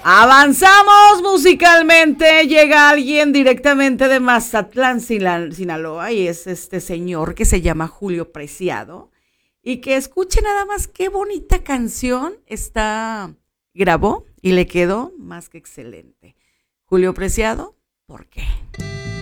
Avanzamos musicalmente, llega alguien directamente de Mazatlán, Sinaloa, y es este señor que se llama Julio Preciado, y que escuche nada más qué bonita canción grabó y le quedó más que excelente. Julio Preciado, ¿por qué?